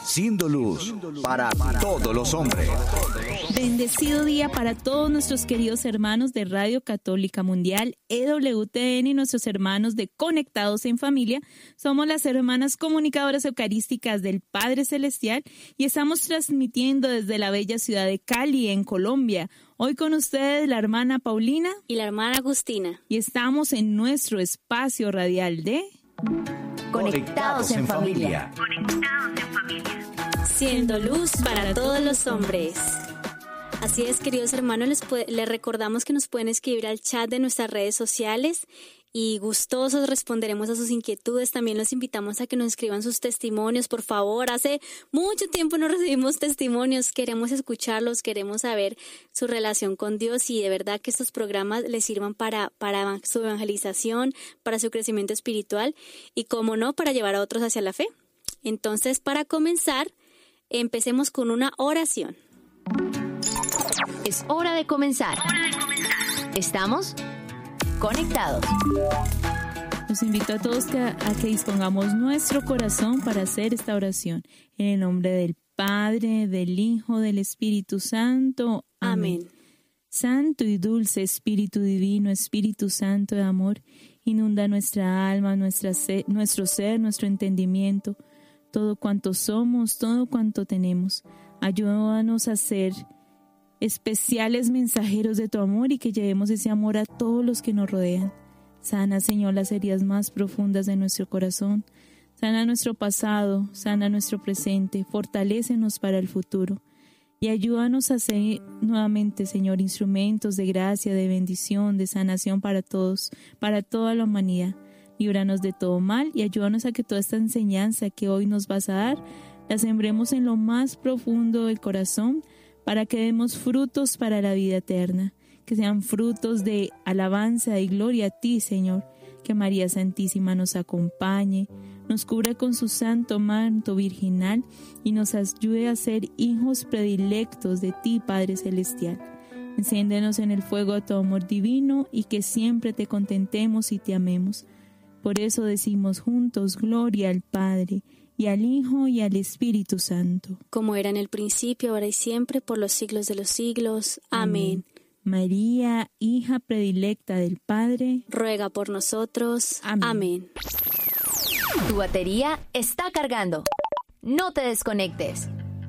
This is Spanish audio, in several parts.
siendo luz para todos los hombres. Bendecido día para todos nuestros queridos hermanos de Radio Católica Mundial, EWTN y nuestros hermanos de Conectados en Familia. Somos las hermanas comunicadoras eucarísticas del Padre Celestial y estamos transmitiendo desde la bella ciudad de Cali, en Colombia. Hoy con ustedes la hermana Paulina y la hermana Agustina. Y estamos en nuestro espacio radial de Conectados en Familia. Siendo luz para todos los hombres. Así es, queridos hermanos, les recordamos que nos pueden escribir al chat de nuestras redes sociales y gustosos responderemos a sus inquietudes. También los invitamos a que nos escriban sus testimonios, por favor. Hace mucho tiempo no recibimos testimonios, queremos escucharlos, queremos saber su relación con Dios y de verdad que estos programas les sirvan para su evangelización, para su crecimiento espiritual y, como no, para llevar a otros hacia la fe. Entonces, para comenzar, empecemos con una oración. Es hora de comenzar. Estamos conectados. Los invito a todos a que dispongamos nuestro corazón para hacer esta oración. En el nombre del Padre, del Hijo, del Espíritu Santo. Amén. Santo y dulce Espíritu Divino, Espíritu Santo de amor, inunda nuestra alma, nuestro ser, nuestro entendimiento, todo cuanto somos, todo cuanto tenemos. Ayúdanos a ser especiales mensajeros de tu amor y que llevemos ese amor a todos los que nos rodean. Sana, Señor, las heridas más profundas de nuestro corazón. Sana nuestro pasado, sana nuestro presente, fortalécenos para el futuro. Y ayúdanos a ser nuevamente, Señor, instrumentos de gracia, de bendición, de sanación para todos, para toda la humanidad. Líbranos de todo mal y ayúdanos a que toda esta enseñanza que hoy nos vas a dar, la sembremos en lo más profundo del corazón, para que demos frutos para la vida eterna, que sean frutos de alabanza y gloria a ti, Señor. Que María Santísima nos acompañe, nos cubra con su santo manto virginal y nos ayude a ser hijos predilectos de ti, Padre Celestial. Enciéndenos en el fuego de tu amor divino y que siempre te contentemos y te amemos. Por eso decimos juntos, gloria al Padre, y al Hijo y al Espíritu Santo. Como era en el principio, ahora y siempre, por los siglos de los siglos. Amén. María, hija predilecta del Padre, ruega por nosotros. Amén. Tu batería está cargando. No te desconectes.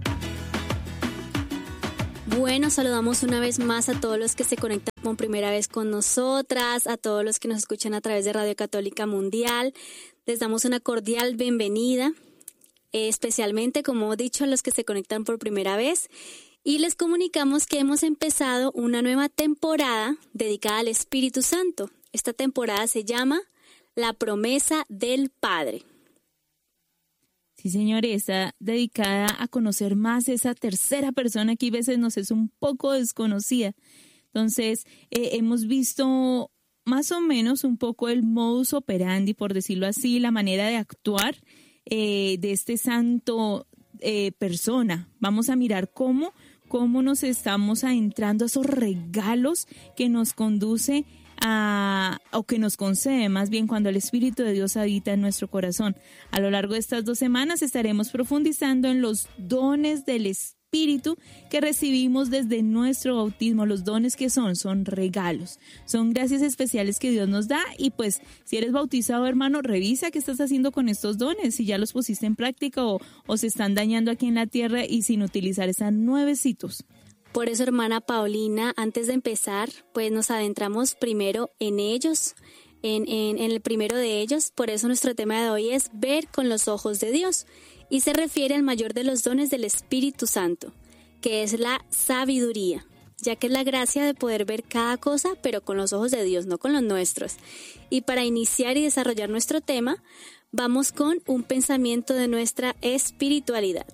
Bueno, saludamos una vez más a todos los que se conectan por primera vez con nosotras, a todos los que nos escuchan a través de Radio Católica Mundial. Les damos una cordial bienvenida. Especialmente, como he dicho, a los que se conectan por primera vez, y les comunicamos que hemos empezado una nueva temporada dedicada al Espíritu Santo. Esta temporada se llama La Promesa del Padre. Sí, señores, está dedicada a conocer más esa tercera persona que a veces nos es un poco desconocida. Entonces, hemos visto más o menos un poco el modus operandi, por decirlo así, la manera de actuar de este santo persona. Vamos a mirar cómo nos estamos adentrando a esos regalos que nos conduce o que nos concede más bien cuando el Espíritu de Dios habita en nuestro corazón. A lo largo de estas 2 semanas estaremos profundizando en los dones del Espíritu que recibimos desde nuestro bautismo. Los dones que son regalos, son gracias especiales que Dios nos da. Y pues si eres bautizado, hermano, revisa qué estás haciendo con estos dones, si ya los pusiste en práctica o se están dañando aquí en la tierra y sin utilizar, están nuevecitos. Por eso, hermana Paulina, antes de empezar, pues nos adentramos primero en ellos, en el primero de ellos. Por eso nuestro tema de hoy es ver con los ojos de Dios. Y se refiere al mayor de los dones del Espíritu Santo, que es la sabiduría, ya que es la gracia de poder ver cada cosa, pero con los ojos de Dios, no con los nuestros. Y para iniciar y desarrollar nuestro tema, vamos con un pensamiento de nuestra espiritualidad.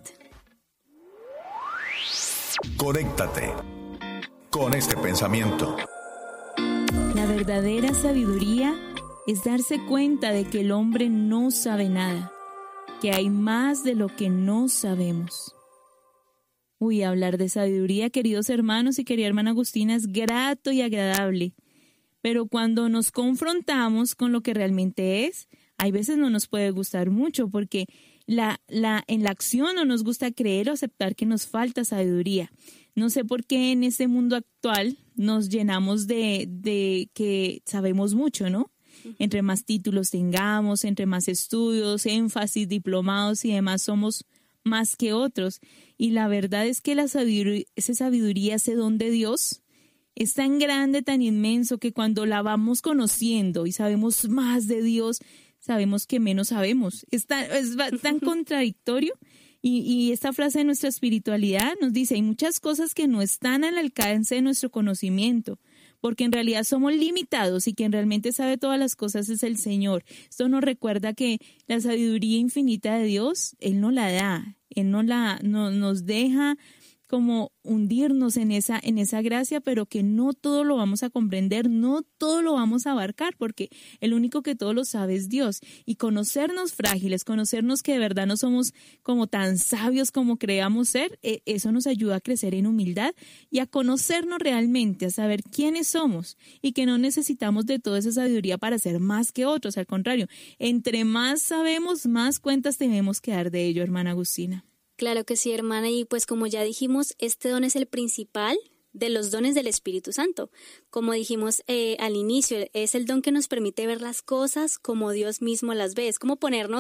Conéctate con este pensamiento. La verdadera sabiduría es darse cuenta de que el hombre no sabe nada, que hay más de lo que no sabemos. Hablar de sabiduría, queridos hermanos y querida hermana Agustina, es grato y agradable. Pero cuando nos confrontamos con lo que realmente es, hay veces no nos puede gustar mucho porque en la acción no nos gusta creer o aceptar que nos falta sabiduría. No sé por qué en este mundo actual nos llenamos de que sabemos mucho, ¿no? Entre más títulos tengamos, entre más estudios, énfasis, diplomados y demás, somos más que otros. Y la verdad es que esa sabiduría, ese don de Dios, es tan grande, tan inmenso, que cuando la vamos conociendo y sabemos más de Dios, sabemos que menos sabemos. Es tan contradictorio. Y esta frase de nuestra espiritualidad nos dice, hay muchas cosas que no están al alcance de nuestro conocimiento, porque en realidad somos limitados y quien realmente sabe todas las cosas es el Señor. Esto nos recuerda que la sabiduría infinita de Dios, Él nos la da, Él nos deja como hundirnos en esa gracia, pero que no todo lo vamos a comprender, no todo lo vamos a abarcar, porque el único que todo lo sabe es Dios. Y conocernos frágiles, conocernos que de verdad no somos como tan sabios como creamos ser, eso nos ayuda a crecer en humildad y a conocernos realmente, a saber quiénes somos y que no necesitamos de toda esa sabiduría para ser más que otros. Al contrario, entre más sabemos, más cuentas tenemos que dar de ello, hermana Agustina. Claro que sí, hermana, y pues como ya dijimos, este don es el principal de los dones del Espíritu Santo. Como dijimos al inicio, es el don que nos permite ver las cosas como Dios mismo las ve. Es como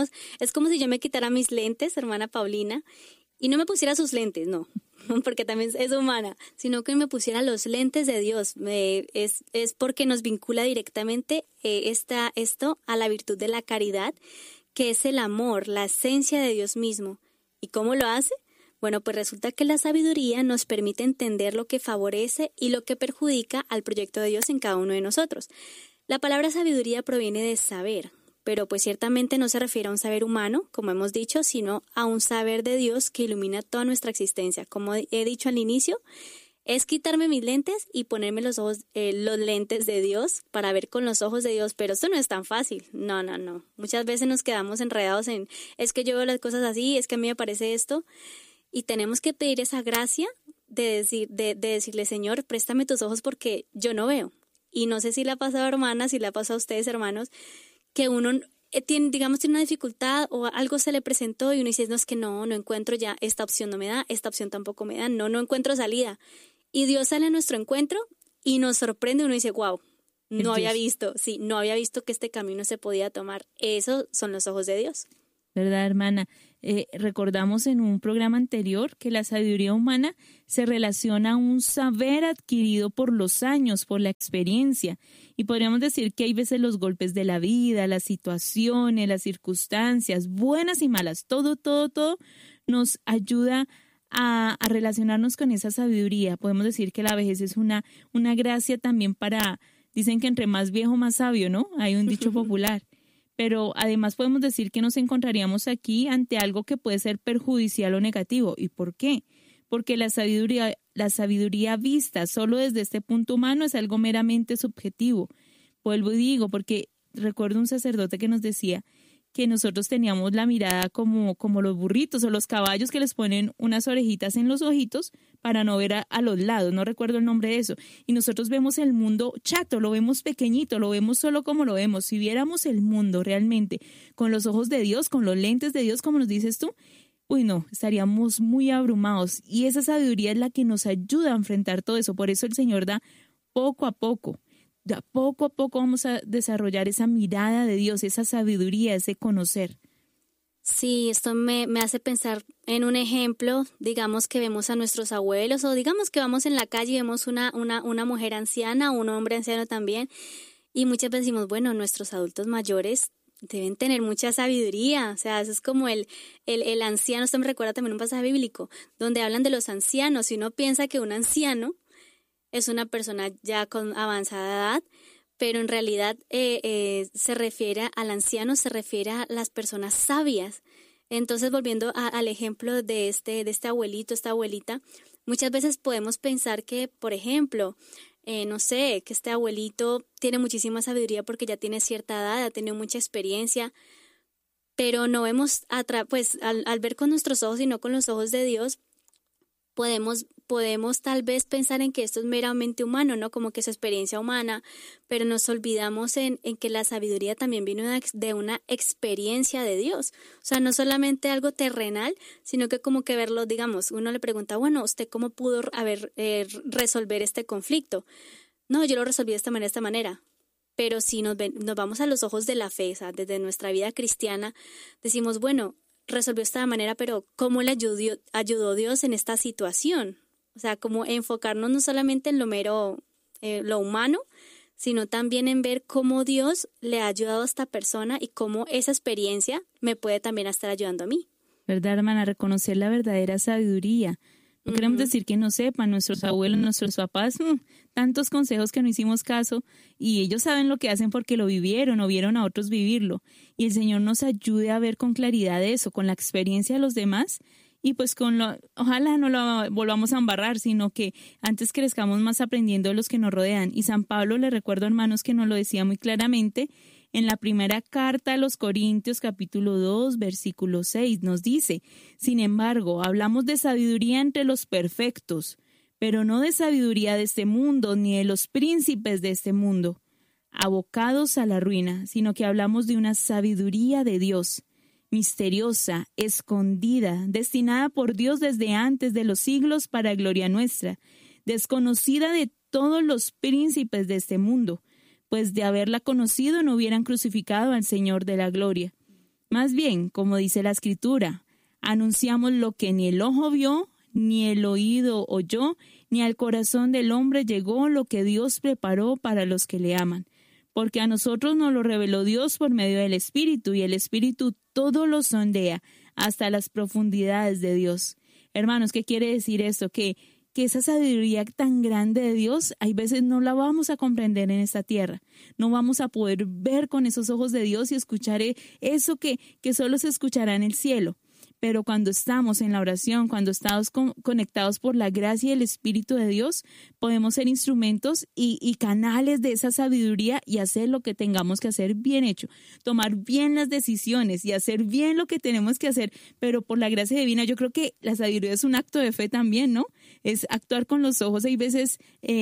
si yo me quitara mis lentes, hermana Paulina, y no me pusiera sus lentes, no, porque también es humana, sino que me pusiera los lentes de Dios. Es porque nos vincula directamente esto a la virtud de la caridad, que es el amor, la esencia de Dios mismo. ¿Y cómo lo hace? Bueno, pues resulta que la sabiduría nos permite entender lo que favorece y lo que perjudica al proyecto de Dios en cada uno de nosotros. La palabra sabiduría proviene de saber, pero pues ciertamente no se refiere a un saber humano, como hemos dicho, sino a un saber de Dios que ilumina toda nuestra existencia. Como he dicho al inicio, es quitarme mis lentes y ponerme los lentes de Dios para ver con los ojos de Dios, pero esto no es tan fácil. No. Muchas veces nos quedamos enredados en, es que yo veo las cosas así, es que a mí me parece esto, y tenemos que pedir esa gracia de decirle, Señor, préstame tus ojos porque yo no veo. Y no sé si le ha pasado, hermanas, si le ha pasado a ustedes, hermanos, que uno tiene una dificultad o algo se le presentó y uno dice, no, es que no encuentro ya, esta opción no me da, esta opción tampoco me da, no encuentro salida. Y Dios sale a nuestro encuentro y nos sorprende, uno dice, wow, no había visto que este camino se podía tomar. Esos son los ojos de Dios. ¿Verdad, hermana? Recordamos en un programa anterior que la sabiduría humana se relaciona a un saber adquirido por los años, por la experiencia. Y podríamos decir que hay veces los golpes de la vida, las situaciones, las circunstancias, buenas y malas, todo nos ayuda a relacionarnos con esa sabiduría. Podemos decir que la vejez es una gracia también dicen que entre más viejo, más sabio, ¿no? Hay un dicho popular. Pero además podemos decir que nos encontraríamos aquí ante algo que puede ser perjudicial o negativo. ¿Y por qué? Porque la sabiduría vista solo desde este punto humano es algo meramente subjetivo. Vuelvo y digo, porque recuerdo un sacerdote que nos decía que nosotros teníamos la mirada como los burritos o los caballos que les ponen unas orejitas en los ojitos para no ver a los lados, no recuerdo el nombre de eso. Y nosotros vemos el mundo chato, lo vemos pequeñito, lo vemos solo como lo vemos. Si viéramos el mundo realmente con los ojos de Dios, con los lentes de Dios, como nos dices tú, no, estaríamos muy abrumados. Y esa sabiduría es la que nos ayuda a enfrentar todo eso. Por eso el Señor da poco a poco. Poco a poco vamos a desarrollar esa mirada de Dios, esa sabiduría, ese conocer. Sí, esto me hace pensar en un ejemplo, digamos que vemos a nuestros abuelos o digamos que vamos en la calle y vemos una mujer anciana, un hombre anciano también, y muchas veces decimos, bueno, nuestros adultos mayores deben tener mucha sabiduría, o sea, eso es como el anciano. Esto me recuerda también un pasaje bíblico donde hablan de los ancianos y uno piensa que un anciano es una persona ya con avanzada edad, pero en realidad se refiere al anciano, se refiere a las personas sabias. Entonces, volviendo al ejemplo de este abuelito, esta abuelita, muchas veces podemos pensar que, por ejemplo, no sé, que este abuelito tiene muchísima sabiduría porque ya tiene cierta edad, ha tenido mucha experiencia, pero no vemos, al ver con nuestros ojos y no con los ojos de Dios, podemos tal vez pensar en que esto es meramente humano, ¿no? Como que es experiencia humana, pero nos olvidamos en que la sabiduría también vino de una experiencia de Dios. O sea, no solamente algo terrenal, sino que como que verlo, digamos, uno le pregunta, bueno, ¿usted cómo pudo resolver este conflicto? No, yo lo resolví de esta manera. Pero si nos vamos a los ojos de la fe, o sea, desde nuestra vida cristiana, decimos, bueno, resolvió de esta manera, pero ¿cómo le ayudó Dios en esta situación? O sea, como enfocarnos no solamente en lo mero, lo humano, sino también en ver cómo Dios le ha ayudado a esta persona y cómo esa experiencia me puede también estar ayudando a mí. ¿Verdad, hermana? Reconocer la verdadera sabiduría. No queremos decir que no sepan nuestros abuelos, nuestros papás, tantos consejos que no hicimos caso, y ellos saben lo que hacen porque lo vivieron o vieron a otros vivirlo. Y el Señor nos ayude a ver con claridad eso, con la experiencia de los demás, y pues ojalá no lo volvamos a embarrar, sino que antes crezcamos más aprendiendo de los que nos rodean. Y San Pablo, le recuerdo, hermanos, que nos lo decía muy claramente en la primera carta a los Corintios, capítulo 2, versículo 6, nos dice: sin embargo, hablamos de sabiduría entre los perfectos, pero no de sabiduría de este mundo, ni de los príncipes de este mundo, abocados a la ruina, sino que hablamos de una sabiduría de Dios, misteriosa, escondida, destinada por Dios desde antes de los siglos para gloria nuestra, desconocida de todos los príncipes de este mundo, pues de haberla conocido no hubieran crucificado al Señor de la gloria. Más bien, como dice la Escritura, anunciamos lo que ni el ojo vio, ni el oído oyó, ni al corazón del hombre llegó lo que Dios preparó para los que le aman. Porque a nosotros nos lo reveló Dios por medio del Espíritu, y el Espíritu todo lo sondea hasta las profundidades de Dios. Hermanos, ¿qué quiere decir esto? Que esa sabiduría tan grande de Dios, hay veces no la vamos a comprender en esta tierra. No vamos a poder ver con esos ojos de Dios y escuchar eso que solo se escuchará en el cielo. Pero cuando estamos en la oración, cuando estamos conectados por la gracia y el Espíritu de Dios, podemos ser instrumentos y canales de esa sabiduría y hacer lo que tengamos que hacer bien hecho, tomar bien las decisiones y hacer bien lo que tenemos que hacer, pero por la gracia divina. Yo creo que la sabiduría es un acto de fe también, ¿no? Es actuar con los ojos, hay veces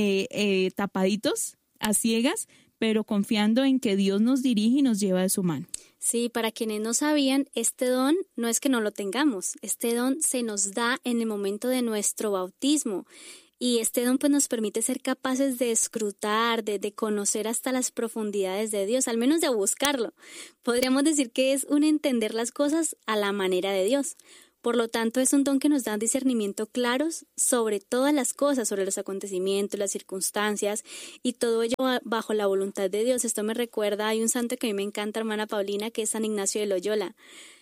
tapaditos, a ciegas, pero confiando en que Dios nos dirige y nos lleva de su mano. Sí, para quienes no sabían, este don no es que no lo tengamos, este don se nos da en el momento de nuestro bautismo, y este don pues nos permite ser capaces de escrutar, de conocer hasta las profundidades de Dios, al menos de buscarlo. Podríamos decir que es un entender las cosas a la manera de Dios. Por lo tanto, es un don que nos da discernimiento claros sobre todas las cosas, sobre los acontecimientos, las circunstancias, y todo ello bajo la voluntad de Dios. Esto me recuerda, hay un santo que a mí me encanta, hermana Paulina, que es San Ignacio de Loyola.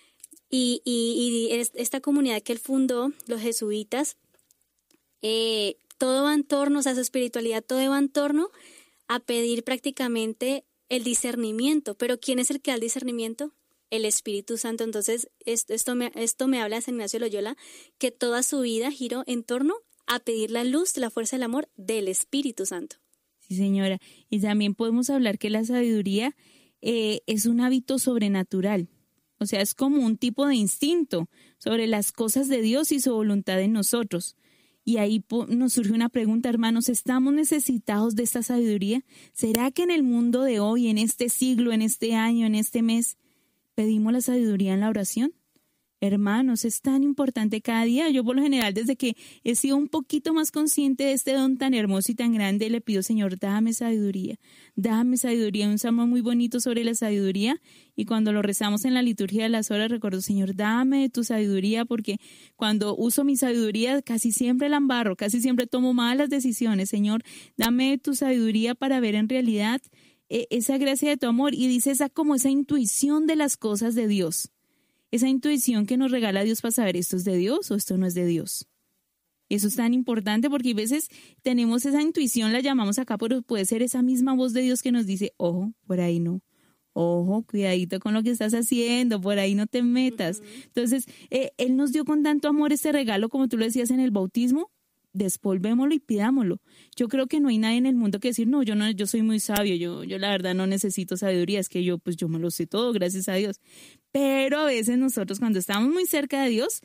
Y esta comunidad que él fundó, los jesuitas, todo va en torno, o sea, su espiritualidad, todo va en torno a pedir prácticamente el discernimiento. Pero ¿quién es el que da el discernimiento? El Espíritu Santo. Entonces, esto me habla de San Ignacio de Loyola, que toda su vida giró en torno a pedir la luz, la fuerza del amor del Espíritu Santo. Sí, señora. Y también podemos hablar que la sabiduría es un hábito sobrenatural. O sea, es como un tipo de instinto sobre las cosas de Dios y su voluntad en nosotros. Y ahí nos surge una pregunta, hermanos, ¿estamos necesitados de esta sabiduría? ¿Será que en el mundo de hoy, en este siglo, en este año, en este mes, pedimos la sabiduría en la oración? Hermanos, es tan importante cada día. Yo por lo general, desde que he sido un poquito más consciente de este don tan hermoso y tan grande, le pido: Señor, dame sabiduría. Dame sabiduría. Un salmo muy bonito sobre la sabiduría, y cuando lo rezamos en la liturgia de las horas, recuerdo: Señor, dame tu sabiduría, porque cuando uso mi sabiduría casi siempre la embarro, casi siempre tomo malas decisiones. Señor, dame tu sabiduría para ver en realidad esa gracia de tu amor. Y dice esa intuición de las cosas de Dios. Esa intuición que nos regala Dios para saber esto es de Dios o esto no es de Dios. Eso es tan importante, porque a veces tenemos esa intuición, la llamamos acá, pero puede ser esa misma voz de Dios que nos dice: ojo, por ahí no. Ojo, cuidadito con lo que estás haciendo, por ahí no te metas. Entonces, Él nos dio con tanto amor este regalo, como tú lo decías en el bautismo. Despolvémoslo y pidámoslo. Yo creo que no hay nadie en el mundo que decir: no, yo soy muy sabio, yo la verdad no necesito sabiduría, es que yo me lo sé todo, gracias a Dios. Pero a veces nosotros, cuando estamos muy cerca de Dios,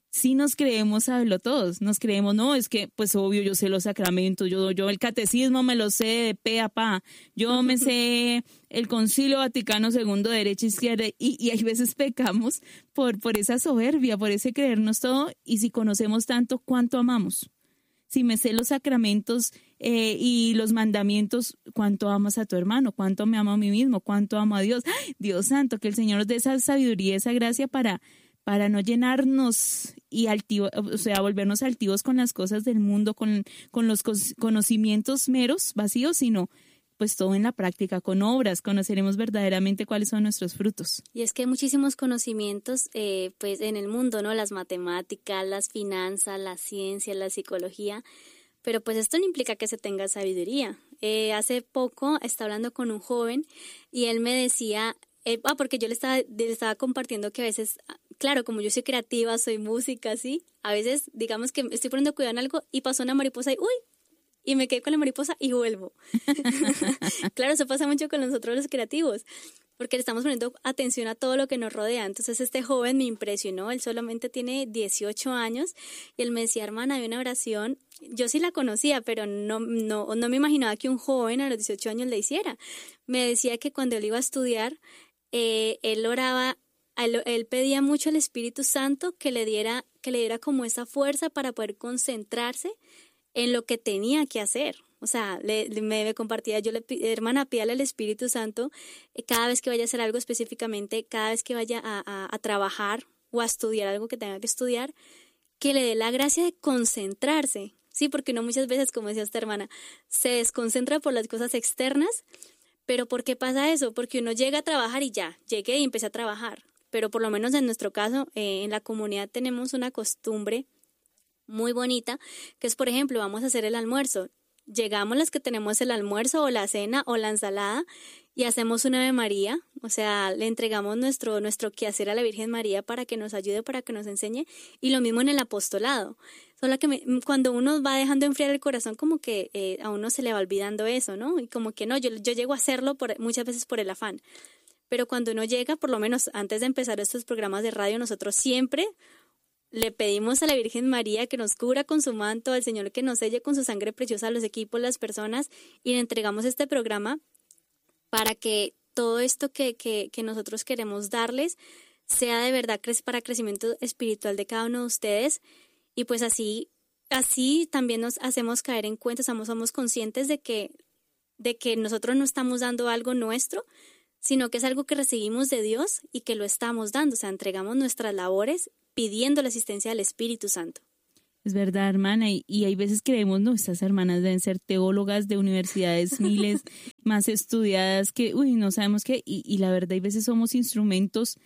sí nos creemos saberlo todos, nos creemos, no, es que pues obvio yo sé los sacramentos, yo el catecismo me lo sé de pe a pa, yo me sé el Concilio Vaticano II de derecha a izquierda y hay veces pecamos por esa soberbia, por ese creernos todo, y si conocemos tanto, ¿cuánto amamos? Si me sé los sacramentos y los mandamientos, ¿cuánto amas a tu hermano? ¿Cuánto me amo a mí mismo? ¿Cuánto amo a Dios? ¡Ay, Dios santo! Que el Señor nos dé esa sabiduría, esa gracia para no llenarnos y volvernos altivos con las cosas del mundo, con los conocimientos meros, vacíos, sino pues todo en la práctica, con obras, conoceremos verdaderamente cuáles son nuestros frutos. Y es que hay muchísimos conocimientos pues en el mundo, ¿no? Las matemáticas, las finanzas, la ciencia, la psicología, pero pues esto no implica que se tenga sabiduría. Hace poco estaba hablando con un joven y él me decía, porque yo le estaba compartiendo que a veces, claro, como yo soy creativa, soy música, ¿sí? A veces, digamos que estoy poniendo cuidado en algo y pasó una mariposa y ¡uy! Y me quedé con la mariposa y vuelvo. Claro, eso pasa mucho con nosotros los creativos, porque le estamos poniendo atención a todo lo que nos rodea. Entonces este joven me impresionó, él solamente tiene 18 años y él me decía, hermana, hay una oración, yo sí la conocía, pero no me imaginaba que un joven a los 18 años la hiciera. Me decía que cuando él iba a estudiar, él oraba, él pedía mucho al Espíritu Santo que le diera como esa fuerza para poder concentrarse en lo que tenía que hacer. O sea, me compartía, yo le hermana, pídale al Espíritu Santo cada vez que vaya a hacer algo específicamente, cada vez que vaya a trabajar o a estudiar algo que tenga que estudiar, que le dé la gracia de concentrarse. Sí, porque uno muchas veces, como decía esta hermana, se desconcentra por las cosas externas. Pero ¿por qué pasa eso? Porque uno llega a trabajar y ya, llegué y empecé a trabajar. Pero por lo menos en nuestro caso, en la comunidad tenemos una costumbre muy bonita, que es, por ejemplo, vamos a hacer el almuerzo. Llegamos las que tenemos el almuerzo o la cena o la ensalada y hacemos una Ave María, o sea, le entregamos nuestro quehacer a la Virgen María para que nos ayude, para que nos enseñe, y lo mismo en el apostolado. Solo que cuando uno va dejando enfriar el corazón, como que a uno se le va olvidando eso, ¿no? Y como que no, yo llego a hacerlo muchas veces por el afán. Pero cuando uno llega, por lo menos antes de empezar estos programas de radio, nosotros siempre le pedimos a la Virgen María que nos cubra con su manto, al Señor que nos selle con su sangre preciosa a los equipos, las personas, y le entregamos este programa para que todo esto que nosotros queremos darles sea de verdad para crecimiento espiritual de cada uno de ustedes. Y pues así también nos hacemos caer en cuenta, somos conscientes de que nosotros no estamos dando algo nuestro, sino que es algo que recibimos de Dios y que lo estamos dando, o sea, entregamos nuestras labores pidiendo la asistencia del Espíritu Santo. Es verdad, hermana, y hay veces creemos, no, estas hermanas deben ser teólogas de universidades miles más estudiadas que, no sabemos qué, y la verdad hay veces somos instrumentos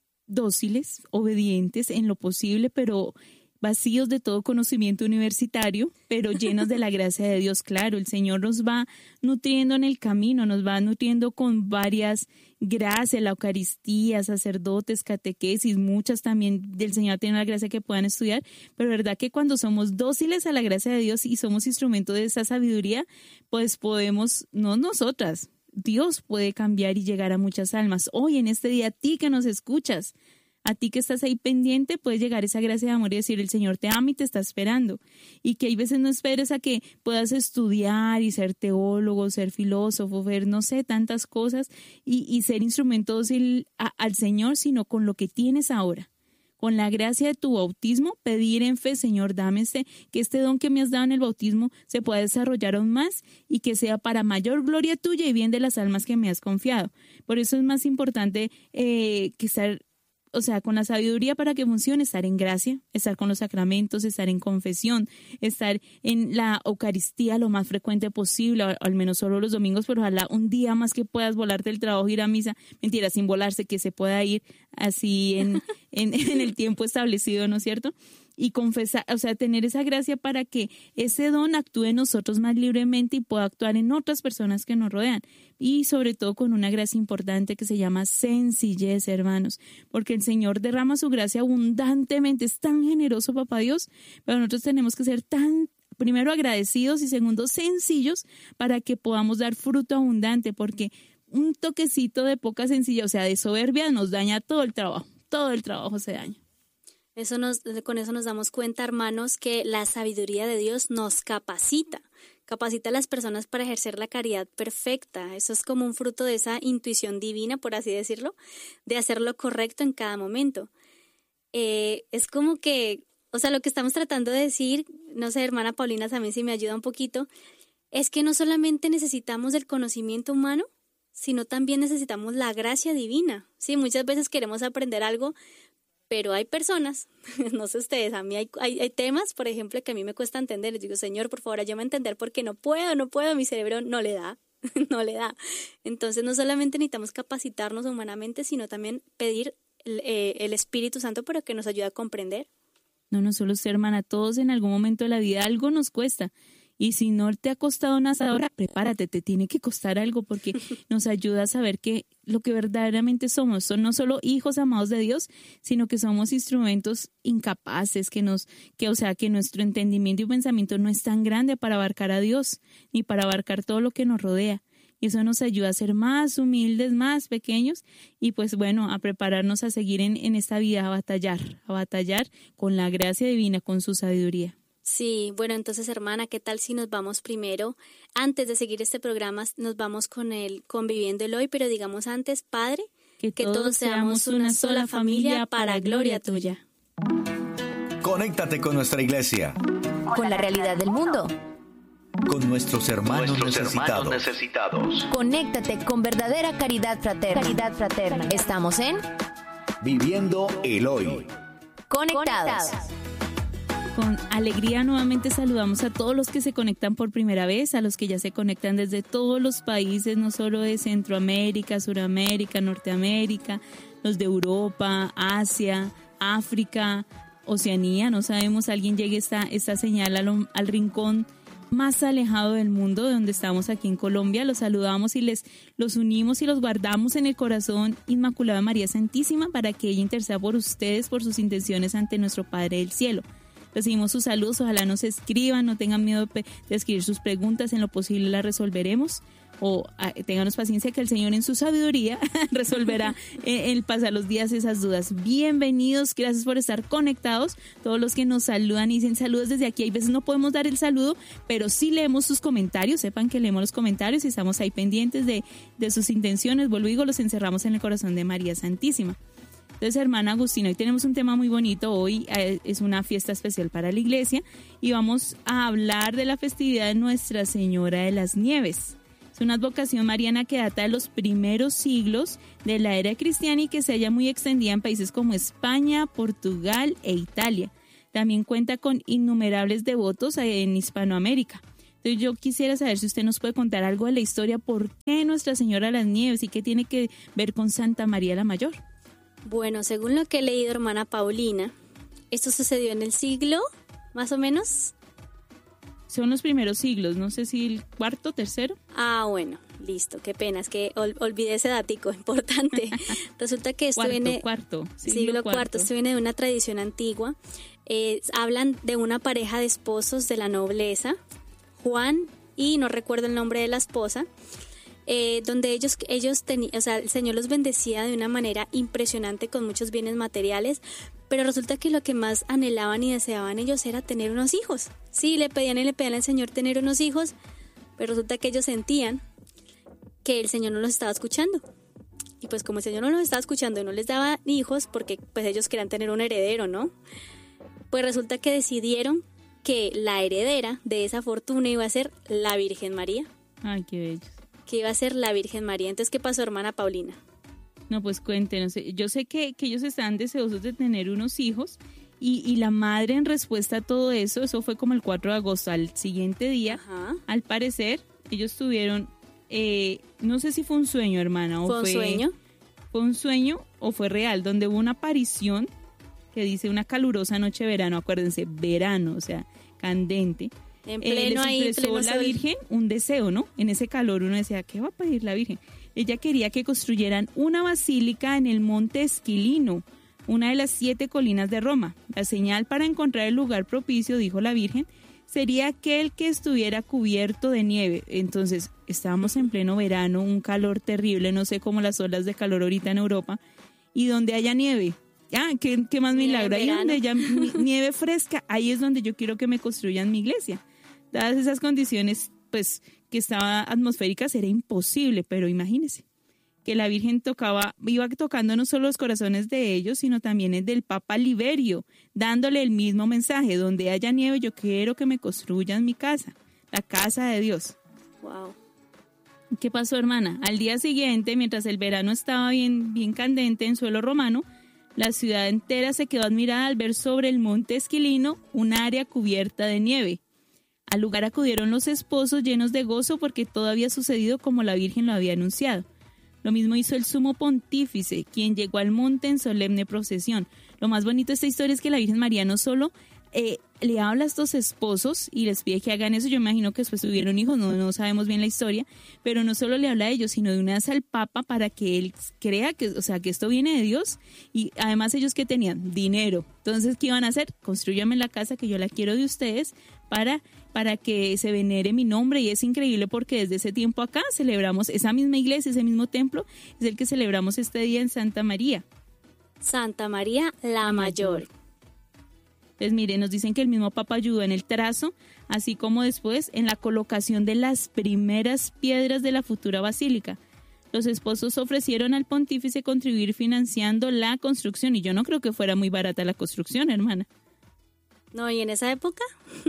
dóciles, obedientes en lo posible, pero vacíos de todo conocimiento universitario, pero llenos de la gracia de Dios. Claro, el Señor nos va nutriendo en el camino, nos va nutriendo con varias gracias, la Eucaristía, sacerdotes, catequesis, muchas también del Señor tienen la gracia que puedan estudiar, pero verdad que cuando somos dóciles a la gracia de Dios y somos instrumento de esa sabiduría, pues podemos, no nosotras, Dios puede cambiar y llegar a muchas almas. Hoy en este día, a ti que nos escuchas, a ti que estás ahí pendiente, puedes llegar esa gracia de amor y decir, el Señor te ama y te está esperando. Y que hay veces no esperes a que puedas estudiar y ser teólogo, ser filósofo, ver, no sé, tantas cosas y ser instrumento dócil al Señor, sino con lo que tienes ahora. Con la gracia de tu bautismo, pedir en fe, Señor, dame que este don que me has dado en el bautismo se pueda desarrollar aún más y que sea para mayor gloria tuya y bien de las almas que me has confiado. Por eso es más importante que estar, o sea, con la sabiduría para que funcione, estar en gracia, estar con los sacramentos, estar en confesión, estar en la Eucaristía lo más frecuente posible, al menos solo los domingos, pero ojalá un día más que puedas volarte del trabajo, ir a misa, mentira, sin volarse, que se pueda ir así en el tiempo establecido, ¿no es cierto? Y confesar, o sea, tener esa gracia para que ese don actúe en nosotros más libremente y pueda actuar en otras personas que nos rodean. Y sobre todo con una gracia importante que se llama sencillez, hermanos, porque el Señor derrama su gracia abundantemente, es tan generoso, Papá Dios, pero nosotros tenemos que ser primero agradecidos y segundo sencillos para que podamos dar fruto abundante, porque un toquecito de poca sencillez, o sea, de soberbia nos daña todo el trabajo se daña. Con eso nos damos cuenta, hermanos, que la sabiduría de Dios nos capacita a las personas para ejercer la caridad perfecta. Eso es como un fruto de esa intuición divina, por así decirlo, de hacer lo correcto en cada momento. Es como que, lo que estamos tratando de decir, no sé, hermana Paulina, también si me ayuda un poquito, es que no solamente necesitamos el conocimiento humano, sino también necesitamos la gracia divina. Sí, muchas veces queremos aprender algo, pero hay personas, no sé ustedes, a mí hay temas, por ejemplo, que a mí me cuesta entender. Les digo, Señor, por favor, ayúdame a entender porque no puedo, mi cerebro no le da. Entonces, no solamente necesitamos capacitarnos humanamente, sino también pedir el Espíritu Santo para que nos ayude a comprender. No solo usted, hermana, todos en algún momento de la vida algo nos cuesta. Y si no te ha costado nada ahora, prepárate, te tiene que costar algo porque nos ayuda a saber que lo que verdaderamente somos son no solo hijos amados de Dios, sino que somos instrumentos incapaces, que nuestro entendimiento y pensamiento no es tan grande para abarcar a Dios ni para abarcar todo lo que nos rodea. Y eso nos ayuda a ser más humildes, más pequeños y pues bueno, a prepararnos a seguir en esta vida, a batallar con la gracia divina, con su sabiduría. Sí, bueno, entonces, hermana, ¿qué tal si nos vamos primero, antes de seguir este programa, nos vamos con Viviendo el Hoy, pero digamos antes, Padre, que todos seamos una sola familia para gloria tuya. Conéctate con nuestra iglesia. Con la realidad del mundo. Con nuestros hermanos necesitados. Conéctate con verdadera caridad fraterna. Estamos en Viviendo el Hoy. Conectados. Con alegría nuevamente saludamos a todos los que se conectan por primera vez, a los que ya se conectan desde todos los países, no solo de Centroamérica, Suramérica, Norteamérica, los de Europa, Asia, África, Oceanía. No sabemos, alguien llegue esta señal al rincón más alejado del mundo, de donde estamos aquí en Colombia. Los saludamos y los unimos y los guardamos en el corazón Inmaculada María Santísima para que ella interceda por ustedes, por sus intenciones ante nuestro Padre del Cielo. Recibimos sus saludos, ojalá nos escriban, no tengan miedo de escribir sus preguntas, en lo posible las resolveremos, o ténganos paciencia que el Señor en su sabiduría resolverá el pasar los días esas dudas. Bienvenidos, gracias por estar conectados, todos los que nos saludan y dicen saludos desde aquí. Hay veces no podemos dar el saludo, pero sí leemos sus comentarios, sepan que leemos los comentarios y estamos ahí pendientes de sus intenciones. Vuelvo y digo, los encerramos en el corazón de María Santísima. Entonces, hermana Agustina, hoy tenemos un tema muy bonito. Hoy es una fiesta especial para la iglesia y vamos a hablar de la festividad de Nuestra Señora de las Nieves. Es una advocación mariana que data de los primeros siglos de la era cristiana y que se halla muy extendida en países como España, Portugal e Italia. También cuenta con innumerables devotos en Hispanoamérica. Entonces yo quisiera saber si usted nos puede contar algo de la historia, por qué Nuestra Señora de las Nieves y qué tiene que ver con Santa María la Mayor. Bueno, según lo que he leído, hermana Paulina, esto sucedió en el siglo, más o menos. Son los primeros siglos, no sé si el cuarto, tercero. Ah, bueno, listo, qué pena, es que olvidé ese datico importante. Resulta que esto siglo cuarto. Esto viene de una tradición antigua. Hablan de una pareja de esposos de la nobleza, Juan y no recuerdo el nombre de la esposa, donde ellos tenían, el Señor los bendecía de una manera impresionante con muchos bienes materiales, pero resulta que lo que más anhelaban y deseaban ellos era tener unos hijos. Sí, le pedían al Señor tener unos hijos, pero resulta que ellos sentían que el Señor no los estaba escuchando. Y pues como el Señor no los estaba escuchando y no les daba hijos, porque pues ellos querían tener un heredero, ¿no? Pues resulta que decidieron que la heredera de esa fortuna iba a ser la Virgen María. Ay, qué bello. Que iba a ser la Virgen María. Entonces, ¿qué pasó, hermana Paulina? No, pues cuéntenos. Yo sé que ellos estaban deseosos de tener unos hijos y la madre, en respuesta a todo eso fue como el 4 de agosto, al siguiente día. Ajá. Al parecer, ellos tuvieron, no sé si fue un sueño, hermana. ¿Fue un sueño? Fue un sueño o fue real, donde hubo una aparición que dice una calurosa noche de verano, acuérdense, verano, o sea, candente. En pleno les expresó la Virgen un deseo, ¿no? En ese calor uno decía, ¿qué va a pedir la Virgen? Ella quería que construyeran una basílica en el monte Esquilino, una de las 7 colinas de Roma. La señal para encontrar el lugar propicio, dijo la Virgen, sería aquel que estuviera cubierto de nieve. Entonces, estábamos en pleno verano, un calor terrible, no sé cómo las olas de calor ahorita en Europa, y donde haya nieve. ¿Qué más milagro? Ahí verano. donde ya nieve fresca, ahí es donde yo quiero que me construyan mi iglesia. Dadas esas condiciones, pues, que estaban atmosféricas, era imposible, pero imagínense que la Virgen iba tocando no solo los corazones de ellos, sino también el del Papa Liberio, dándole el mismo mensaje: donde haya nieve, yo quiero que me construyan mi casa, la casa de Dios. Wow. ¿Qué pasó, hermana? Al día siguiente, mientras el verano estaba bien candente en suelo romano, la ciudad entera se quedó admirada al ver sobre el monte Esquilino un área cubierta de nieve. Al lugar acudieron los esposos llenos de gozo porque todo había sucedido como la Virgen lo había anunciado. Lo mismo hizo el sumo pontífice, quien llegó al monte en solemne procesión. Lo más bonito de esta historia es que la Virgen María no solo le habla a estos esposos y les pide que hagan eso. Yo imagino que después tuvieron hijos, no sabemos bien la historia, pero no solo le habla a ellos, sino de una vez al Papa para que él crea que esto viene de Dios. Y además ellos, ¿qué tenían? Dinero. Entonces, ¿qué iban a hacer? Construyanme la casa que yo la quiero de ustedes para que se venere mi nombre. Y es increíble porque desde ese tiempo acá celebramos esa misma iglesia, ese mismo templo, es el que celebramos este día en Santa María. Santa María la Mayor. Pues mire, nos dicen que el mismo Papa ayudó en el trazo, así como después en la colocación de las primeras piedras de la futura basílica. Los esposos ofrecieron al pontífice contribuir financiando la construcción, y yo no creo que fuera muy barata la construcción, hermana. No, ¿y en esa época?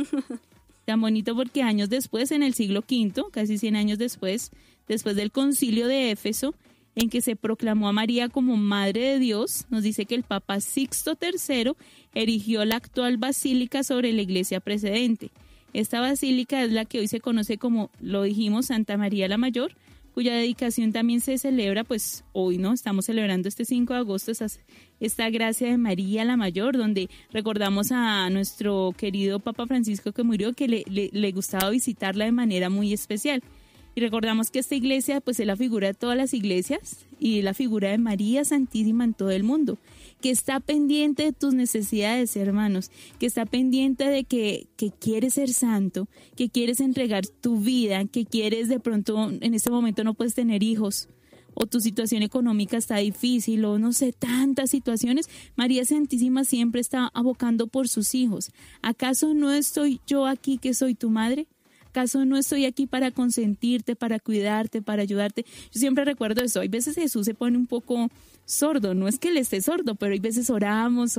Tan bonito porque años después, en el siglo V, casi 100 años después del concilio de Éfeso, en que se proclamó a María como Madre de Dios, nos dice que el Papa Sixto III erigió la actual basílica sobre la iglesia precedente. Esta basílica es la que hoy se conoce como, lo dijimos, Santa María la Mayor, cuya dedicación también se celebra, pues hoy, ¿no? Estamos celebrando este 5 de agosto esta gracia de María la Mayor, donde recordamos a nuestro querido Papa Francisco que murió, que le gustaba visitarla de manera muy especial. Y recordamos que esta iglesia pues es la figura de todas las iglesias y la figura de María Santísima en todo el mundo, que está pendiente de tus necesidades, hermanos, que está pendiente de que quieres ser santo, que quieres entregar tu vida, que quieres de pronto en este momento no puedes tener hijos o tu situación económica está difícil o no sé, tantas situaciones. María Santísima siempre está abocando por sus hijos. ¿Acaso no estoy yo aquí que soy tu madre? ¿Acaso no estoy aquí para consentirte, para cuidarte, para ayudarte? Yo siempre recuerdo eso. Hay veces Jesús se pone un poco sordo. No es que él esté sordo, pero hay veces oramos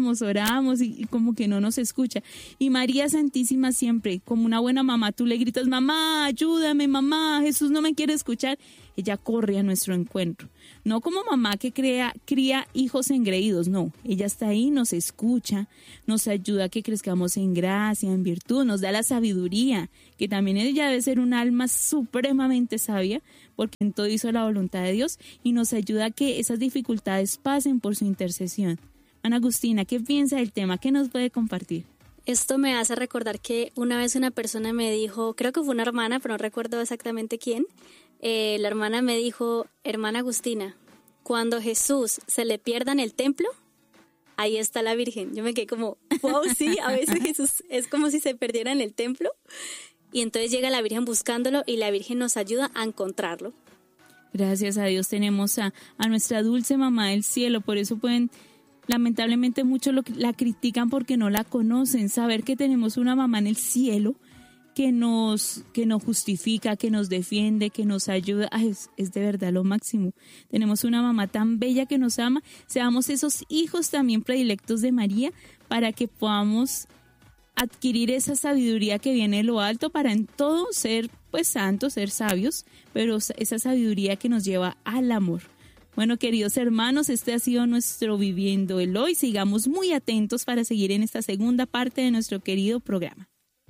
y como que no nos escucha. Y María Santísima siempre, como una buena mamá, tú le gritas: mamá, ayúdame, mamá, Jesús no me quiere escuchar. Ella corre a nuestro encuentro. No como mamá que cría hijos engreídos, no. Ella está ahí, nos escucha, nos ayuda a que crezcamos en gracia, en virtud, nos da la sabiduría, que también ella debe ser un alma supremamente sabia, porque en todo hizo la voluntad de Dios, y nos ayuda a que esas dificultades pasen por su intercesión. Ana Agustina, ¿qué piensa del tema? ¿Qué nos puede compartir? Esto me hace recordar que una vez una persona me dijo, creo que fue una hermana, pero no recuerdo exactamente quién. La hermana me dijo: hermana Agustina, cuando Jesús se le pierda en el templo, ahí está la Virgen. Yo me quedé como, wow, sí, a veces Jesús es como si se perdiera en el templo. Y entonces llega la Virgen buscándolo y la Virgen nos ayuda a encontrarlo. Gracias a Dios tenemos a nuestra dulce mamá del cielo. Por eso lamentablemente muchos la critican porque no la conocen. Saber que tenemos una mamá en el cielo que nos justifica, que nos defiende, que nos ayuda, es de verdad lo máximo. Tenemos una mamá tan bella que nos ama. Seamos esos hijos también predilectos de María para que podamos adquirir esa sabiduría que viene de lo alto para en todo ser pues santos, ser sabios, pero esa sabiduría que nos lleva al amor. Bueno, queridos hermanos, este ha sido nuestro Viviendo el Hoy. Sigamos muy atentos para seguir en esta segunda parte de nuestro querido programa.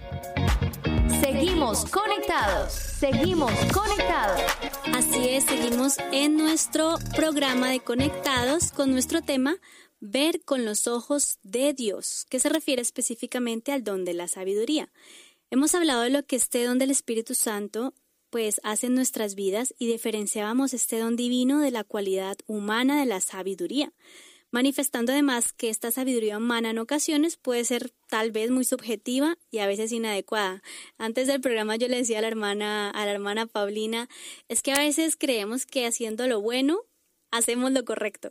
Seguimos conectados. Así es, seguimos en nuestro programa de Conectados con nuestro tema Ver con los ojos de Dios, que se refiere específicamente al don de la sabiduría. Hemos hablado de lo que este don del Espíritu Santo pues hace en nuestras vidas y diferenciábamos este don divino de la cualidad humana de la sabiduría, manifestando además que esta sabiduría humana en ocasiones puede ser tal vez muy subjetiva y a veces inadecuada. Antes del programa yo le decía a la hermana Paulina, es que a veces creemos que haciendo lo bueno hacemos lo correcto.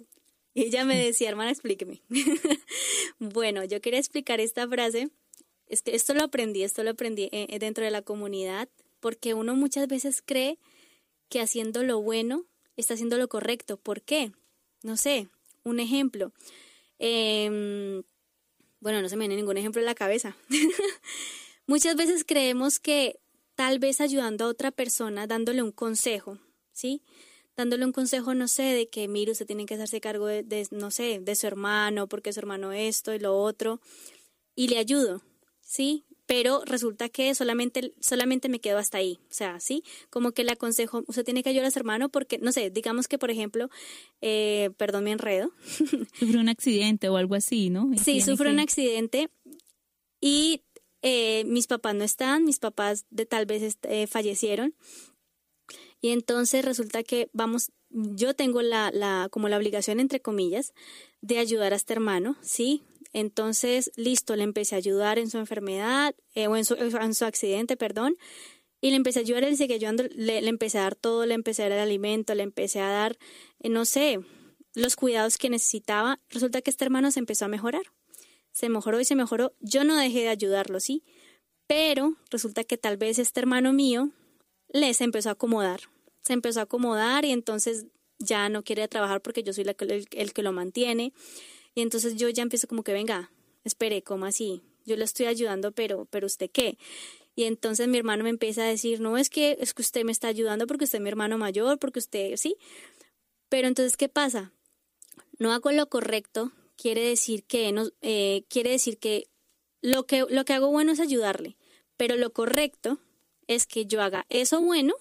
Y ella me decía, hermana, explíqueme. Bueno, yo quería explicar esta frase. Es que esto lo aprendí dentro de la comunidad, porque uno muchas veces cree que haciendo lo bueno está haciendo lo correcto. ¿Por qué? No sé, un ejemplo. Bueno, no se me viene ningún ejemplo en la cabeza. Muchas veces creemos que tal vez ayudando a otra persona, dándole un consejo, ¿sí? Dándole un consejo, no sé, de que, mire, usted tiene que hacerse cargo no sé, de su hermano, porque su hermano esto y lo otro, y le ayudo, ¿sí? Pero resulta que solamente me quedo hasta ahí, o sea, ¿sí? Como que le aconsejo, usted tiene que ayudar a su hermano porque, no sé, digamos que, por ejemplo, perdón, me enredo. Sufre un accidente o algo así, ¿no? Sí, sufre un accidente y mis papás no están, mis papás tal vez fallecieron. Y entonces resulta que yo tengo como la obligación, entre comillas, de ayudar a este hermano, ¿sí? Entonces, listo, le empecé a ayudar en su enfermedad, o en su accidente, perdón, y le empecé a ayudar, él sigue ayudando, le empecé a dar todo, le empecé a dar el alimento, le empecé a dar, no sé, los cuidados que necesitaba. Resulta que este hermano se empezó a mejorar, se mejoró, yo no dejé de ayudarlo, ¿sí? Pero resulta que tal vez este hermano mío se empezó a acomodar y entonces ya no quiere trabajar porque yo soy el que lo mantiene. Y entonces yo ya empiezo como que, venga, espere, ¿cómo así? Yo le estoy ayudando, pero ¿usted qué? Y entonces mi hermano me empieza a decir, no, es que usted me está ayudando porque usted es mi hermano mayor, porque usted, ¿sí? Pero entonces, ¿qué pasa? No hago lo correcto, quiere decir que lo que hago bueno es ayudarle, pero lo correcto es que yo haga eso bueno,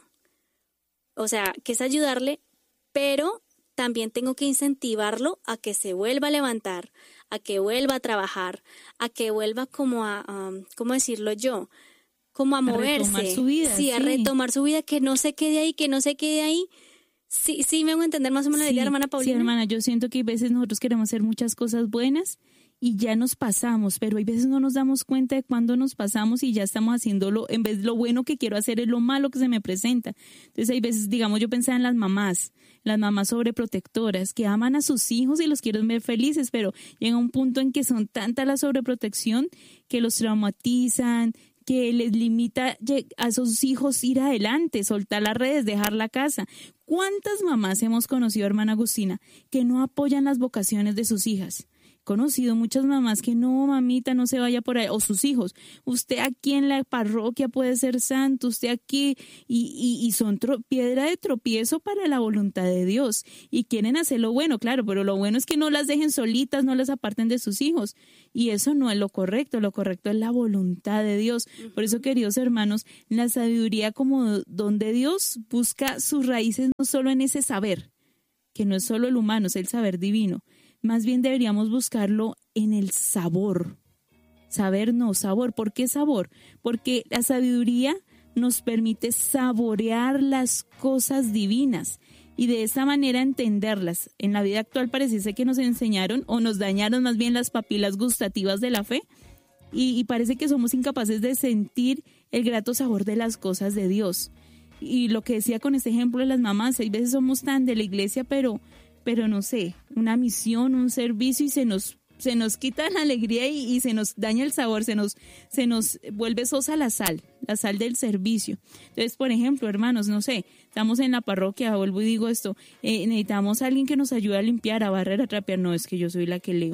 o sea, que es ayudarle, pero también tengo que incentivarlo a que se vuelva a levantar, a que vuelva a trabajar, a que vuelva como ¿cómo decirlo yo? Como a moverse. A retomar su vida. Sí, a retomar su vida, que no se quede ahí. Sí, me hago entender más o menos la idea, hermana Paulina. Sí, hermana, yo siento que a veces nosotros queremos hacer muchas cosas buenas y ya nos pasamos, pero hay veces no nos damos cuenta de cuándo nos pasamos y ya estamos haciéndolo, en vez de lo bueno que quiero hacer es lo malo que se me presenta. Entonces hay veces, digamos, yo pensaba en las mamás sobreprotectoras que aman a sus hijos y los quieren ver felices, pero llega un punto en que son tanta la sobreprotección que los traumatizan, que les limita a esos hijos ir adelante, soltar las redes, dejar la casa. ¿Cuántas mamás hemos conocido, hermana Agustina, que no apoyan las vocaciones de sus hijas? He conocido muchas mamás que no, mamita, no se vaya por ahí, o sus hijos, usted aquí en la parroquia puede ser santo, usted aquí, y son piedra de tropiezo para la voluntad de Dios, y quieren hacer lo bueno, claro, pero lo bueno es que no las dejen solitas, no las aparten de sus hijos, y eso no es lo correcto es la voluntad de Dios. Por eso, queridos hermanos, la sabiduría como donde Dios busca sus raíces no solo en ese saber, que no es solo el humano, es el saber divino. Más bien deberíamos buscarlo en el sabor. Saber no, sabor. ¿Por qué sabor? Porque la sabiduría nos permite saborear las cosas divinas y de esa manera entenderlas. En la vida actual parece que nos enseñaron o nos dañaron más bien las papilas gustativas de la fe y parece que somos incapaces de sentir el grato sabor de las cosas de Dios. Y lo que decía con este ejemplo de las mamás, hay veces somos tan de la iglesia, pero no sé, una misión, un servicio y se nos quita la alegría y se nos daña el sabor, se nos vuelve sosa la sal del servicio. Entonces, por ejemplo, hermanos, no sé, estamos en la parroquia, vuelvo y digo esto, necesitamos a alguien que nos ayude a limpiar, a barrer, a trapear. No, es que yo soy la que leo.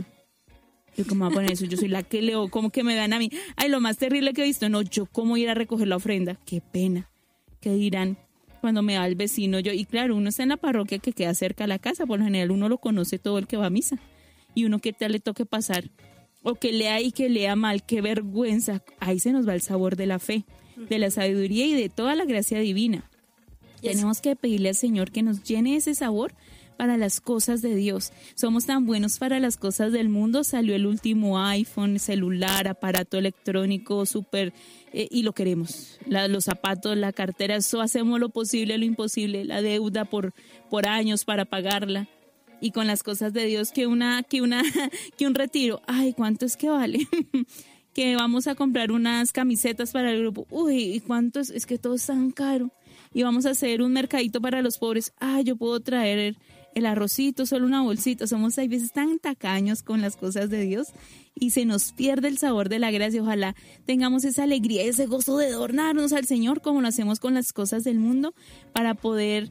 Yo cómo voy a poner eso, yo soy la que leo, como que me dan a mí. Ay, lo más terrible que he visto, no, yo cómo ir a recoger la ofrenda, qué pena, ¿qué dirán? Cuando me va el vecino, y claro, uno está en la parroquia que queda cerca a la casa, por lo general uno lo conoce todo el que va a misa, y uno que tal le toque pasar, o que lea y que lea mal, qué vergüenza, ahí se nos va el sabor de la fe, de la sabiduría y de toda la gracia divina. Tenemos que pedirle al Señor que nos llene ese sabor para las cosas de Dios. Somos tan buenos para las cosas del mundo, salió el último iPhone, celular, aparato electrónico, súper, y lo queremos. Los zapatos, la cartera, eso hacemos lo posible, lo imposible, la deuda por años para pagarla. Y con las cosas de Dios, que un retiro, ay, ¿cuánto es que vale? Que vamos a comprar unas camisetas para el grupo, uy, ¿y cuánto es que todo es tan caro? Y vamos a hacer un mercadito para los pobres, yo puedo traer el arrocito, solo una bolsita. Somos a veces tan tacaños con las cosas de Dios y se nos pierde el sabor de la gracia. Ojalá tengamos esa alegría, ese gozo de adornarnos al Señor como lo hacemos con las cosas del mundo para poder,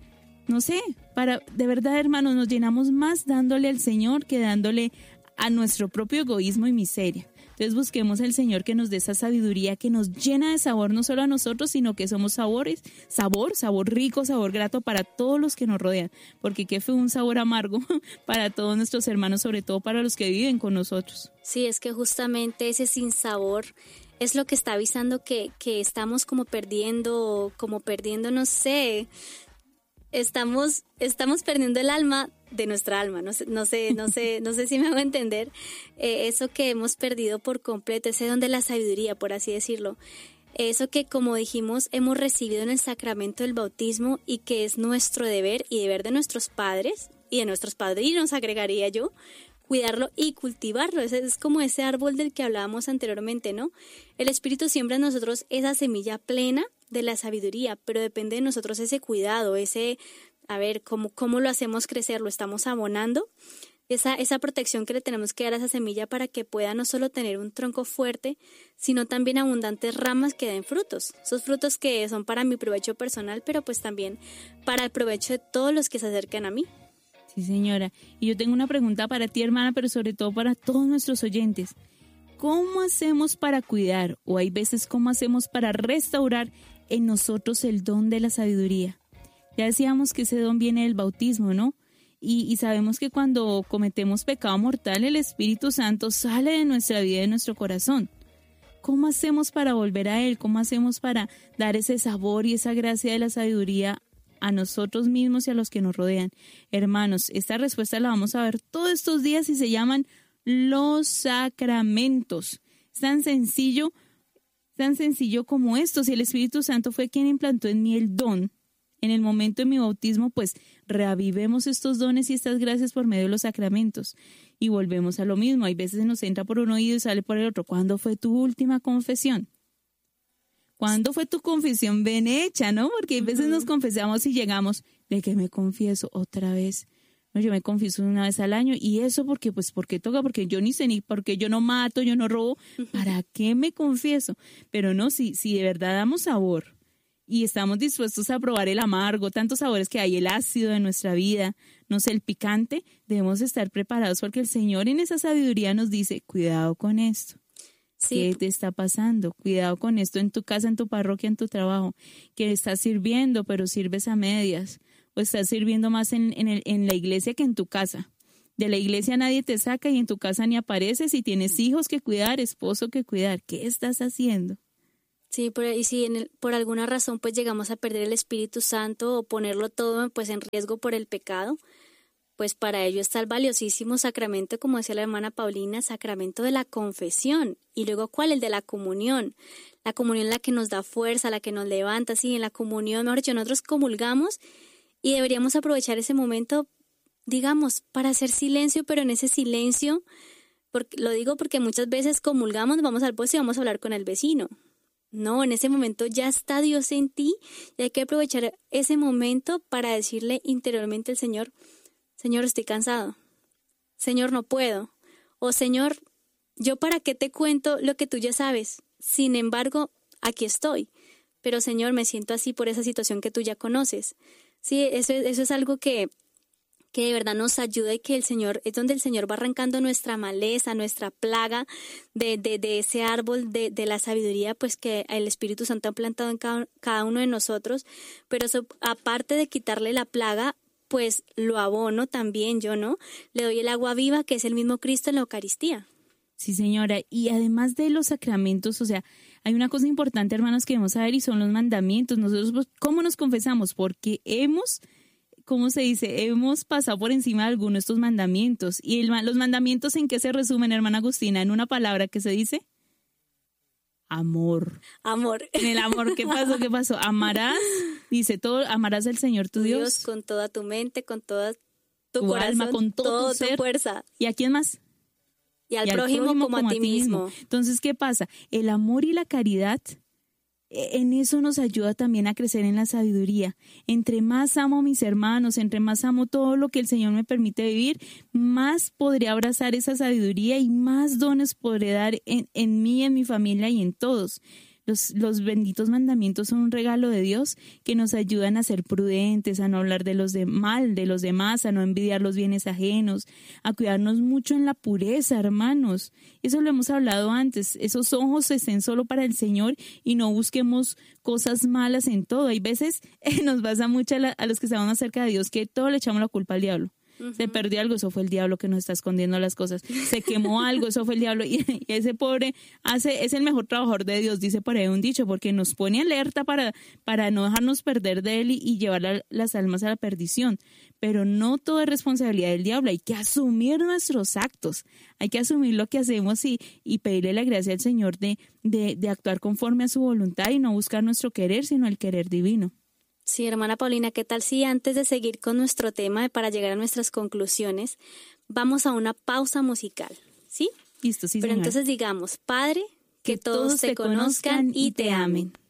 de verdad, hermanos, nos llenamos más dándole al Señor que dándole a nuestro propio egoísmo y miseria. Entonces busquemos al Señor que nos dé esa sabiduría que nos llena de sabor, no solo a nosotros, sino que somos sabor rico, sabor grato para todos los que nos rodean, porque qué fue un sabor amargo para todos nuestros hermanos, sobre todo para los que viven con nosotros. Sí, es que justamente ese sinsabor es lo que está avisando que estamos como perdiendo, no sé, estamos perdiendo el alma de nuestra alma, no sé si me hago entender, eso que hemos perdido por completo, ese don de la sabiduría, por así decirlo, eso que, como dijimos, hemos recibido en el sacramento del bautismo y que es nuestro deber y deber de nuestros padres y de nuestros padrinos, agregaría yo, cuidarlo y cultivarlo. Es como ese árbol del que hablábamos anteriormente, ¿no? El Espíritu siembra en nosotros esa semilla plena de la sabiduría, pero depende de nosotros ese cuidado, ¿cómo lo hacemos crecer? ¿Lo estamos abonando? Esa protección que le tenemos que dar a esa semilla para que pueda no solo tener un tronco fuerte, sino también abundantes ramas que den frutos. Esos frutos que son para mi provecho personal, pero pues también para el provecho de todos los que se acercan a mí. Sí, señora. Y yo tengo una pregunta para ti, hermana, pero sobre todo para todos nuestros oyentes. ¿Cómo hacemos para cuidar, o hay veces cómo hacemos para restaurar en nosotros el don de la sabiduría? Ya decíamos que ese don viene del bautismo, ¿no? Y sabemos que cuando cometemos pecado mortal, el Espíritu Santo sale de nuestra vida, de nuestro corazón. ¿Cómo hacemos para volver a Él? ¿Cómo hacemos para dar ese sabor y esa gracia de la sabiduría a nosotros mismos y a los que nos rodean? Hermanos, esta respuesta la vamos a ver todos estos días y se llaman los sacramentos. Es tan sencillo como esto. Si el Espíritu Santo fue quien implantó en mí el don, en el momento de mi bautismo, pues reavivemos estos dones y estas gracias por medio de los sacramentos. Y volvemos a lo mismo. Hay veces nos entra por un oído y sale por el otro. ¿Cuándo fue tu última confesión? ¿Cuándo fue tu confesión bien hecha, no? Porque hay veces nos confesamos y llegamos, ¿de qué me confieso otra vez? No, yo me confieso una vez al año. ¿Y eso porque toca? Porque yo ni sé, ni porque yo no mato, yo no robo. ¿Para qué me confieso? Pero no, si de verdad damos sabor y estamos dispuestos a probar el amargo, tantos sabores que hay, el ácido de nuestra vida, no sé, el picante, debemos estar preparados porque el Señor en esa sabiduría nos dice, cuidado con esto. Sí. ¿Qué te está pasando? Cuidado con esto en tu casa, en tu parroquia, en tu trabajo, que estás sirviendo, pero sirves a medias, o estás sirviendo más en la iglesia que en tu casa. De la iglesia nadie te saca y en tu casa ni apareces y tienes hijos que cuidar, esposo que cuidar. ¿Qué estás haciendo? Sí, si por alguna razón pues llegamos a perder el Espíritu Santo o ponerlo todo pues en riesgo por el pecado, pues para ello está el valiosísimo sacramento, como decía la hermana Paulina, sacramento de la confesión. Y luego, ¿cuál? El de la comunión. La comunión la que nos da fuerza, la que nos levanta, sí, en la comunión, mejor dicho, nosotros comulgamos y deberíamos aprovechar ese momento, digamos, para hacer silencio, pero en ese silencio, lo digo porque muchas veces comulgamos, vamos al puesto y vamos a hablar con el vecino. No, en ese momento ya está Dios en ti y hay que aprovechar ese momento para decirle interiormente al Señor, Señor, estoy cansado. Señor, no puedo. O Señor, ¿yo para qué te cuento lo que tú ya sabes? Sin embargo, aquí estoy. Pero Señor, me siento así por esa situación que tú ya conoces. Sí, eso es algo que de verdad nos ayuda y que el Señor, es donde el Señor va arrancando nuestra maleza, nuestra plaga de ese árbol de la sabiduría, pues que el Espíritu Santo ha plantado en cada uno de nosotros. Pero eso, aparte de quitarle la plaga, pues lo abono también yo, ¿no? Le doy el agua viva, que es el mismo Cristo en la Eucaristía. Sí, señora. Y además de los sacramentos, o sea, hay una cosa importante, hermanos, que debemos saber y son los mandamientos. Nosotros, pues, ¿cómo nos confesamos? Porque hemos pasado por encima de algunos de estos mandamientos. ¿Y los mandamientos en qué se resumen, hermana Agustina? En una palabra que se dice... Amor. Amor. En el amor, ¿qué pasó? Amarás, dice todo, amarás al Señor tu Dios. Con toda tu mente, con toda tu corazón, alma, con todo tu ser. Fuerza. ¿Y a quién más? Y al prójimo como a ti mismo. Entonces, ¿qué pasa? El amor y la caridad en eso nos ayuda también a crecer en la sabiduría. Entre más amo a mis hermanos, entre más amo todo lo que el Señor me permite vivir, más podré abrazar esa sabiduría y más dones podré dar en mí, en mi familia y en todos. Los benditos mandamientos son un regalo de Dios que nos ayudan a ser prudentes, a no hablar de mal de los demás, a no envidiar los bienes ajenos, a cuidarnos mucho en la pureza, hermanos. Eso lo hemos hablado antes. Esos ojos estén solo para el Señor y no busquemos cosas malas en todo. Hay veces nos pasa mucho a los que estamos más cerca de Dios que todo le echamos la culpa al diablo. Se perdió algo, eso fue el diablo que nos está escondiendo las cosas. Se quemó algo, eso fue el diablo. Y ese pobre es el mejor trabajador de Dios, dice por ahí un dicho, porque nos pone alerta para no dejarnos perder de él y llevar las almas a la perdición. Pero no todo es responsabilidad del diablo. Hay que asumir nuestros actos, hay que asumir lo que hacemos y pedirle la gracia al Señor de actuar conforme a su voluntad y no buscar nuestro querer, sino el querer divino. Sí, hermana Paulina, ¿qué tal si antes de seguir con nuestro tema para llegar a nuestras conclusiones, vamos a una pausa musical? ¿Sí? Listo, sí, Pero señora. Entonces digamos, Padre, que todos te conozcan y te amen.